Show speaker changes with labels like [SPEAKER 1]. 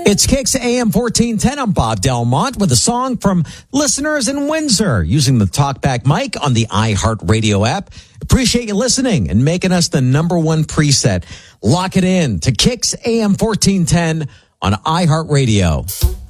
[SPEAKER 1] It's Kicks AM 1410. I'm Bob Delmont with a song from listeners in Windsor using the TalkBack mic on the iHeartRadio app. Appreciate you listening and making us the number one preset. Lock it in to Kicks AM 1410 on iHeartRadio.